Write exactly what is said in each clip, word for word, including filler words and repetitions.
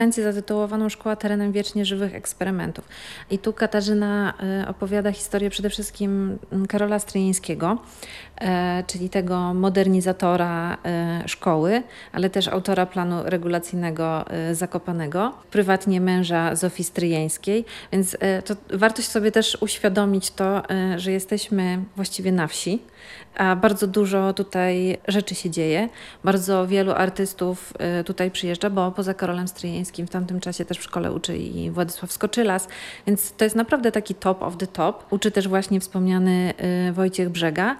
konferencję zatytułowaną Szkoła terenem wiecznie żywych eksperymentów. I tu Katarzyna e, opowiada historię przede wszystkim Karola Stryjeńskiego, e, czyli tego modernizatora e, szkoły, ale też autora planu regulacyjnego e, Zakopanego, prywatnie męża Zofii Stryjeńskiej. Więc e, to warto sobie też uświadomić to, e, że jesteśmy właściwie na wsi, a bardzo dużo tutaj rzeczy się dzieje. Bardzo wielu artystów y, tutaj przyjeżdża, bo poza Karolem Stryjeńskim w tamtym czasie też w szkole uczy i Władysław Skoczylas, więc to jest naprawdę taki top of the top. Uczy też właśnie wspomniany y, Wojciech Brzega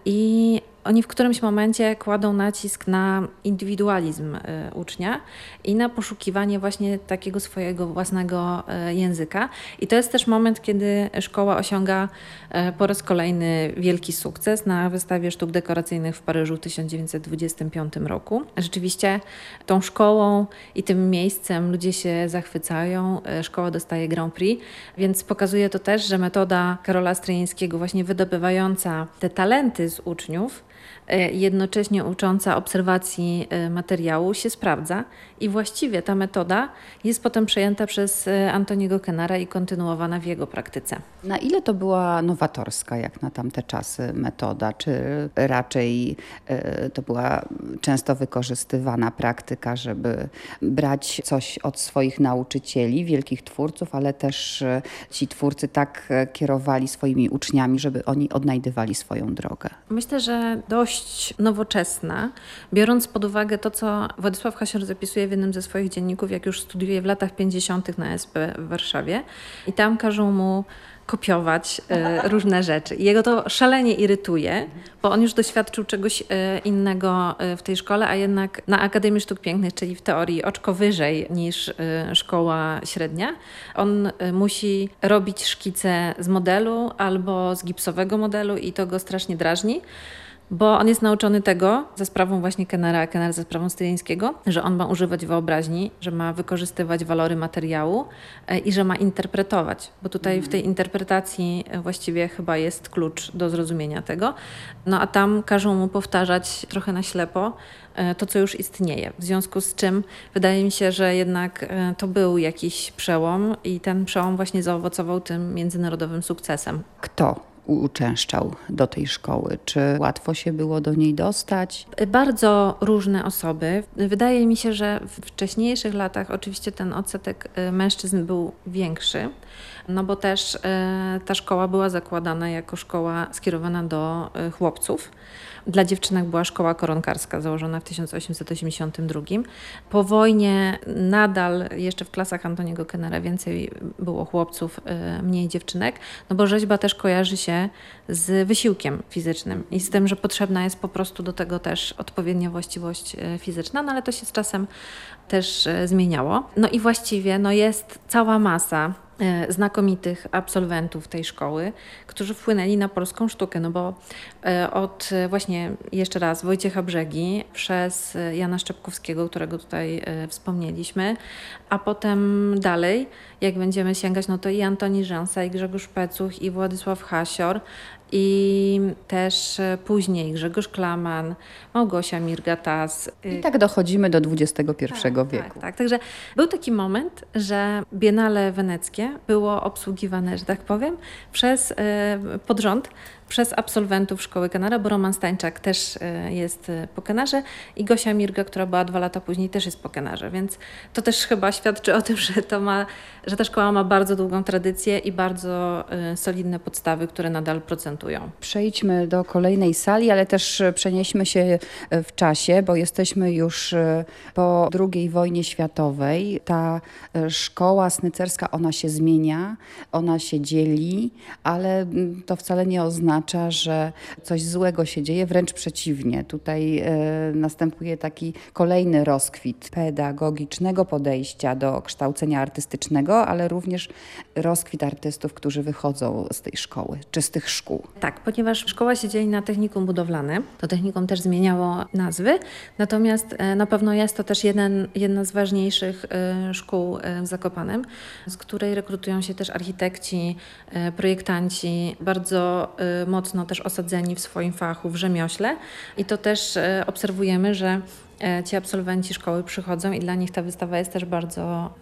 i oni w którymś momencie kładą nacisk na indywidualizm y, ucznia i na poszukiwanie właśnie takiego swojego własnego y, języka. I to jest też moment, kiedy szkoła osiąga y, po raz kolejny wielki sukces na wystawie sztuk dekoracyjnych w Paryżu w tysiąc dziewięćset dwudziestym piątym roku. Rzeczywiście tą szkołą i tym miejscem ludzie się zachwycają. Y, szkoła dostaje Grand Prix, więc pokazuje to też, że metoda Karola Stryjeńskiego właśnie wydobywająca te talenty z uczniów, jednocześnie ucząca obserwacji materiału się sprawdza i właściwie ta metoda jest potem przejęta przez Antoniego Kennara i kontynuowana w jego praktyce. Na ile to była nowatorska jak na tamte czasy metoda, czy raczej y, to była często wykorzystywana praktyka, żeby brać coś od swoich nauczycieli, wielkich twórców, ale też y, ci twórcy tak kierowali swoimi uczniami, żeby oni odnajdywali swoją drogę? Myślę, że dość nowoczesna, biorąc pod uwagę to, co Władysław Hasior zapisuje w jednym ze swoich dzienników, jak już studiuje w latach pięćdziesiątych na S P w Warszawie i tam każą mu kopiować e, różne rzeczy. I jego to szalenie irytuje, bo on już doświadczył czegoś e, innego e, w tej szkole, a jednak na Akademii Sztuk Pięknych, czyli w teorii oczko wyżej niż e, szkoła średnia, on e, musi robić szkice z modelu albo z gipsowego modelu i to go strasznie drażni. Bo on jest nauczony tego, za sprawą właśnie Kennara, a Kennar za sprawą Stryjeńskiego, że on ma używać wyobraźni, że ma wykorzystywać walory materiału e, i że ma interpretować, bo tutaj w tej interpretacji właściwie chyba jest klucz do zrozumienia tego. No a tam każą mu powtarzać trochę na ślepo e, to, co już istnieje. W związku z czym wydaje mi się, że jednak e, to był jakiś przełom i ten przełom właśnie zaowocował tym międzynarodowym sukcesem. Kto uczęszczał do tej szkoły? Czy łatwo się było do niej dostać? Bardzo różne osoby. Wydaje mi się, że w wcześniejszych latach oczywiście ten odsetek mężczyzn był większy, no bo też ta szkoła była zakładana jako szkoła skierowana do chłopców. Dla dziewczynek była szkoła koronkarska założona w tysiąc osiemset osiemdziesiątym drugim. Po wojnie nadal jeszcze w klasach Antoniego Kennara więcej było chłopców, mniej dziewczynek, no bo rzeźba też kojarzy się z wysiłkiem fizycznym i z tym, że potrzebna jest po prostu do tego też odpowiednia właściwość fizyczna, no ale to się z czasem też zmieniało. No i właściwie no jest cała masa znakomitych absolwentów tej szkoły, którzy wpłynęli na polską sztukę, no bo od właśnie jeszcze raz Wojciecha Brzegi przez Jana Szczepkowskiego, którego tutaj wspomnieliśmy, a potem dalej, jak będziemy sięgać, no to i Antoni Rzęsa, i Grzegorz Pecuch, i Władysław Hasior, i też później Grzegorz Klaman, Małgosia Mirga-Tas. I tak dochodzimy do dwudziestego pierwszego tak, wieku. Tak, tak. Także był taki moment, że Biennale Weneckie było obsługiwane, że tak powiem, przez pod rząd przez absolwentów szkoły Kennara, bo Roman Stańczak też jest po Kennarze i Gosia Mirga, która była dwa lata później, też jest po Kennarze, więc to też chyba świadczy o tym, że, to ma, że ta szkoła ma bardzo długą tradycję i bardzo solidne podstawy, które nadal procentują. Przejdźmy do kolejnej sali, ale też przenieśmy się w czasie, bo jesteśmy już po drugiej wojnie światowej. Ta szkoła snycerska, ona się zmienia, ona się dzieli, ale to wcale nie oznacza, że coś złego się dzieje, wręcz przeciwnie. Tutaj e, następuje taki kolejny rozkwit pedagogicznego podejścia do kształcenia artystycznego, ale również rozkwit artystów, którzy wychodzą z tej szkoły, czy z tych szkół. Tak, ponieważ szkoła się dzieli na technikum budowlane, to technikum też zmieniało nazwy, natomiast e, na pewno jest to też jeden, jedna z ważniejszych e, szkół e, w Zakopanem, z której rekrutują się też architekci, e, projektanci, bardzo e, mocno też osadzeni w swoim fachu, w rzemiośle i to też obserwujemy, że ci absolwenci szkoły przychodzą i dla nich ta wystawa jest też bardzo